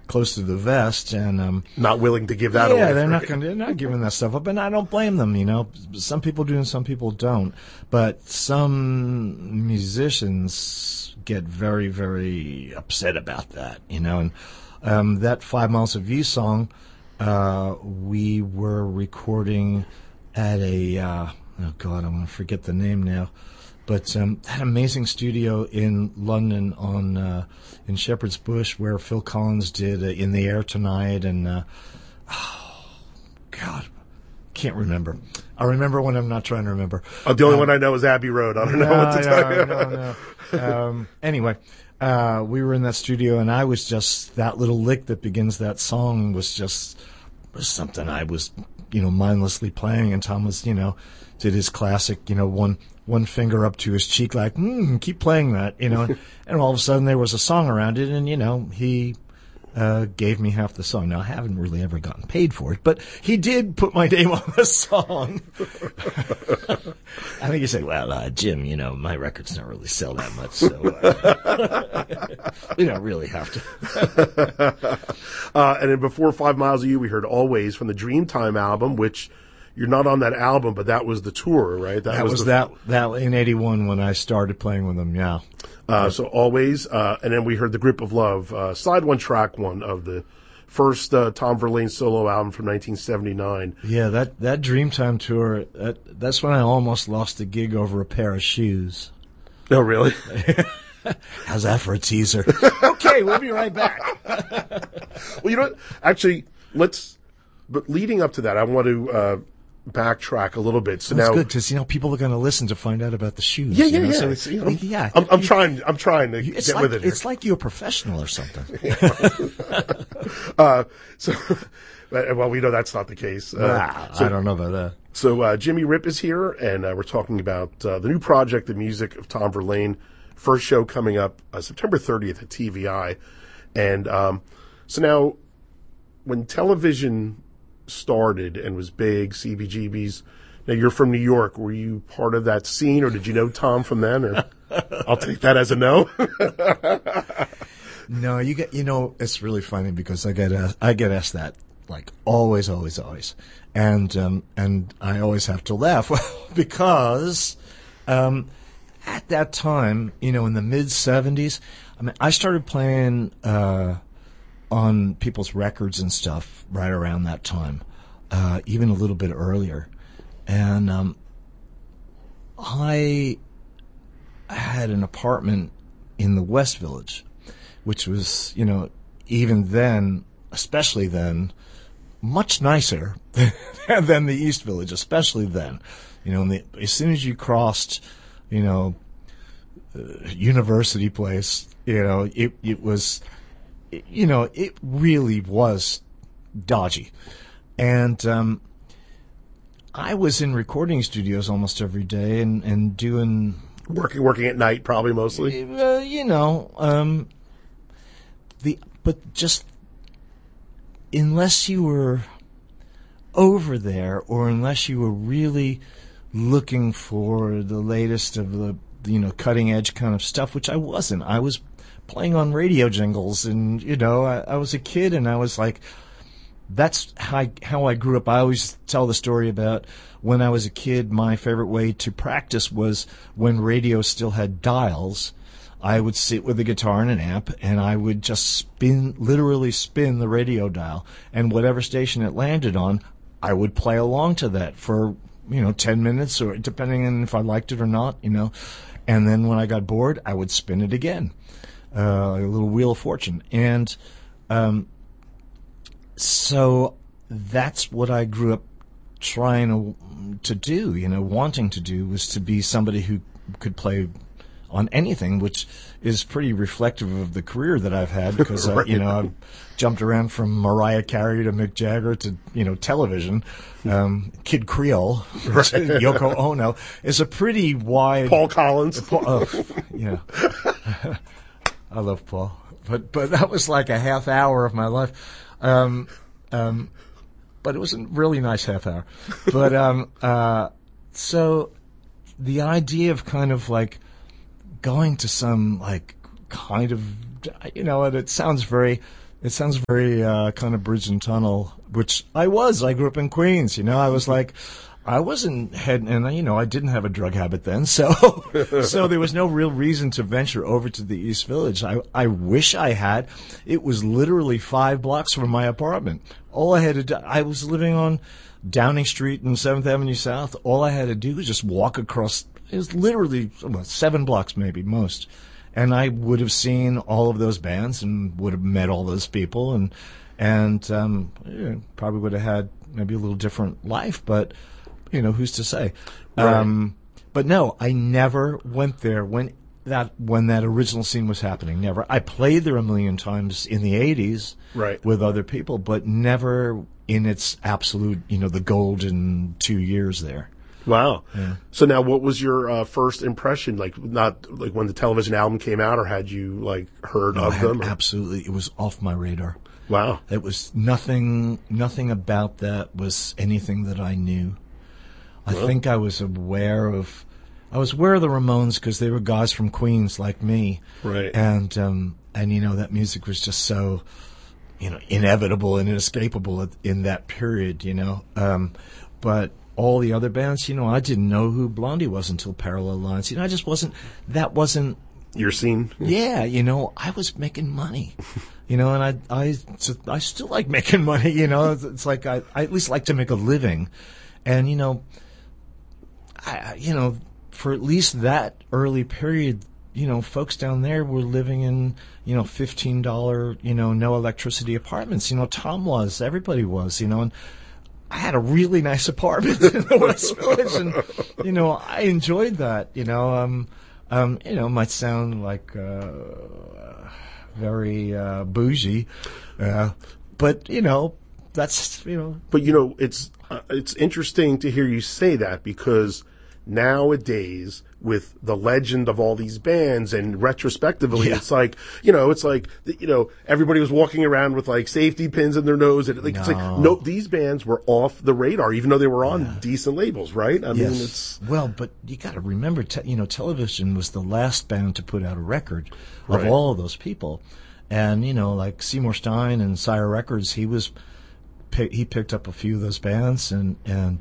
close to the vest, and not willing to give that away. Yeah, they're not giving that stuff up, and I don't blame them. Some people do and some people don't. But some musicians get very, very upset about that. And that 5 Miles of You song, we were recording at a oh God, I'm going to forget the name now. But that amazing studio in London in Shepherd's Bush where Phil Collins did In the Air Tonight, and oh God, can't remember. I remember when I'm not trying to remember. The only one I know is Abbey Road. I don't know what to tell you. No. Anyway, we were in that studio, and I was just, that little lick that begins that song was something I was, mindlessly playing, and Tom was, did his classic, one finger up to his cheek, like, keep playing that, and all of a sudden there was a song around it, and, he gave me half the song. Now, I haven't really ever gotten paid for it, but he did put my name on the song. I think he said, well, Jim, my records don't really sell that much, so we don't really have to. And then before 5 Miles of You, we heard Always from the Dreamtime album, which... You're not on that album, but that was the tour, right? That was that in '81 when I started playing with them. Yeah. So Always, and then we heard The Grip of Love, side one, track one of the first Tom Verlaine solo album from 1979. Yeah, that Dreamtime tour. That's when I almost lost a gig over a pair of shoes. Oh, really? How's that for a teaser? Okay, we'll be right back. Well, actually, but leading up to that, I want to backtrack a little bit. So that's now, good because people are going to listen to find out about the shoes. Yeah. So I'm trying to get with it. It's like you're a professional or something. Well, we know that's not the case. I don't know about that. So Jimmy Ripp is here, and we're talking about the new project, the music of Tom Verlaine. First show coming up September 30th at TVI, and so now when television started and was big, CBGBs. Now, you're from New York. Were you part of that scene, or did you know Tom from then? Or I'll take that as a no. No, it's really funny because I get asked that like always, and I always have to laugh because at that time, in the mid '70s, I started playing on people's records and stuff right around that time, even a little bit earlier. And I had an apartment in the West Village, which was, even then, especially then, much nicer than the East Village, especially then. As soon as you crossed, University Place, it was... it really was dodgy. And I was in recording studios almost every day and doing... Working at night, probably mostly? But just unless you were over there or unless you were really looking for the latest of the, cutting edge kind of stuff, which I wasn't. I was playing on radio jingles, and I was a kid, and I was like, that's how I grew up. I always tell the story about when I was a kid. My favorite way to practice was when radio still had dials. I would sit with a guitar and an amp, and I would just literally spin the radio dial, and whatever station it landed on, I would play along to that for 10 minutes, or depending on if I liked it or not, and then when I got bored, I would spin it again. A little Wheel of Fortune. And so that's what I grew up trying to do, wanting to do, was to be somebody who could play on anything, which is pretty reflective of the career that I've had because, right. I've jumped around from Mariah Carey to Mick Jagger to, television. Kid Creole, Yoko Ono is a pretty wide... Paul Collins. Yeah. I love Paul. But that was like a half hour of my life. But it was a really nice half hour. But, so the idea of kind of like going to some like kind of, and it sounds very It sounds very kind of bridge and tunnel, which I was. I grew up in Queens. I was like, I wasn't and I didn't have a drug habit then, so so there was no real reason to venture over to the East Village. I wish I had. It was literally 5 blocks from my apartment. All I had to do, I was living on Downing Street and 7th Avenue South. All I had to do was just walk across. It was literally 7 blocks, maybe most. And I would have seen all of those bands and would have met all those people and probably would have had maybe a little different life, but who's to say? Right. But no, I never went there when that original scene was happening. Never. I played there a million times in the 80s Right. with other people, but never in its absolute, the golden 2 years there. Wow. Yeah. So now, what was your first impression? Not like when the television album came out, or had you heard of them? Absolutely. It was off my radar. Wow. It was nothing about that was anything that I knew. I think I was aware of the Ramones because they were guys from Queens like me. Right. And that music was just so, inevitable and inescapable in that period, but all the other bands, I didn't know who Blondie was until Parallel Lines. I just that wasn't your scene. Yeah, I was making money, and I still like making money. It's like I at least like to make a living, and for at least that early period, folks down there were living in $15 no electricity apartments. Tom was, everybody was, and I had a really nice apartment in the West Village, and I enjoyed that. Might sound like very bougie, but that's But it's interesting to hear you say that, because nowadays, with the legend of all these bands, and retrospectively, it's like everybody was walking around with safety pins in their nose, and it's no, these bands were off the radar, even though they were on decent labels, right? I mean, it's but you got to remember, Television was the last band to put out a record of Right. all of those people, and like Seymour Stein and Sire Records, he picked up a few of those bands, and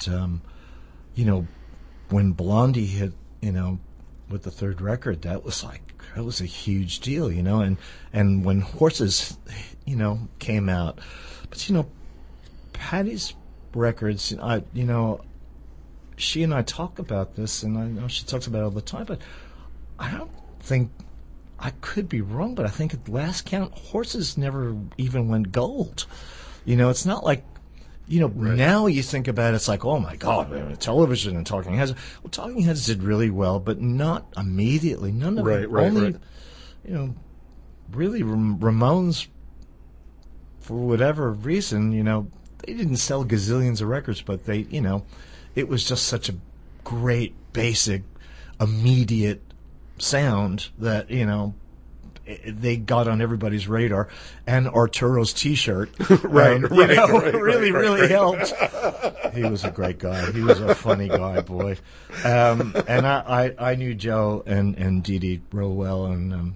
when Blondie hit, with the third record, that was a huge deal, and when Horses, came out, but Patty's records, she and I talk about this, and I know she talks about it all the time, but I don't think, I could be wrong, but I think at last count, Horses never even went gold. It's not like, Right. now you think about it, it's like, oh my God, Television and Talking Heads. Well, Talking Heads did really well, but not immediately. None of them. Only, really Ramones, for whatever reason, they didn't sell gazillions of records, but they, it was just such a great, basic, immediate sound that, they got on everybody's radar, and Arturo's T-shirt, really helped. He was a great guy. He was a funny guy, boy. And I knew Joe and Dee Dee real well, and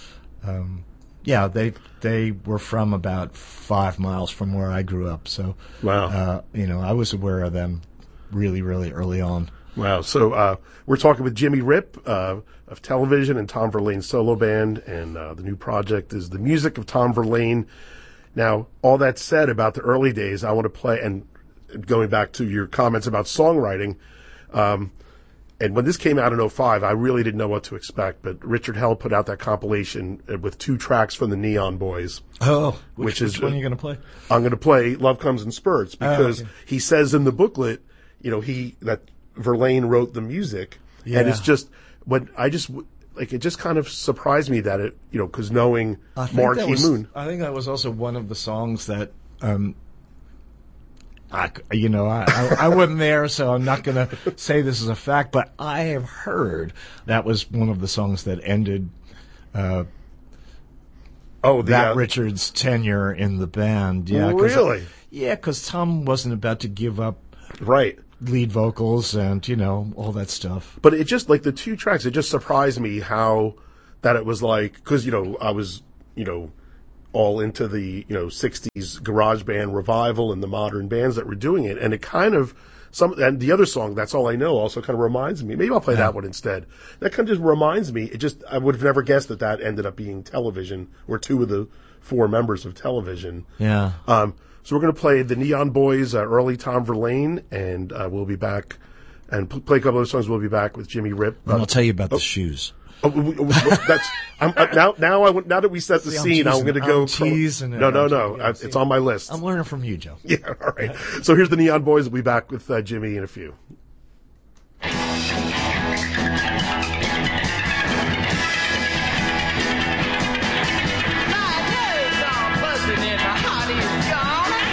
they were from about 5 miles from where I grew up. So Wow. I was aware of them really, really early on. Wow. So we're talking with Jimmy Ripp of Television and Tom Verlaine's solo band, and the new project is The Music of Tom Verlaine. Now, all that said about the early days, I want to play, and going back to your comments about songwriting, and when this came out in 2005, I really didn't know what to expect, but Richard Hell put out that compilation with 2 tracks from the Neon Boys. Oh, which which one are you going to play? I'm going to play Love Comes in Spurts, because okay. he says in the booklet, that Verlaine wrote the music, and it's just, it just kind of surprised me that it, because knowing Marquee Moon. I think that was also one of the songs that, I wasn't there, so I'm not going to say this is a fact, but I have heard that was one of the songs that ended, Richard's tenure in the band. Yeah, Really? Because Tom wasn't about to give up Right. lead vocals and, all that stuff. But it just, the 2 tracks, it just surprised me how that it was because, I was, all into the 60s garage band revival and the modern bands that were doing it, and it kind of and the other song, That's All I Know, also kind of reminds me. Maybe I'll play that one instead. That kind of just reminds me. I would have never guessed that ended up being Television, or two of the four members of Television. Yeah. So we're going to play the Neon Boys, early Tom Verlaine, and we'll be back and play a couple of songs. We'll be back with Jimmy Rip. And I'll tell you about the shoes. Now that we set the scene, I'm going to go. No. It's on my list. I'm learning from you, Joe. Yeah, all right. So here's the Neon Boys. We'll be back with Jimmy in a few.